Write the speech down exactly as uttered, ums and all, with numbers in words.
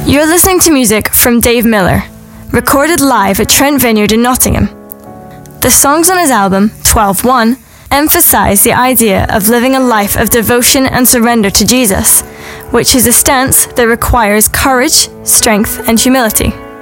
You're listening to music from Dave Miller, recorded live at Trent Vineyard in Nottingham. The songs on his album, twelve one, emphasize the idea of living a life of devotion and surrender to Jesus, which is a stance that requires courage, strength, and humility.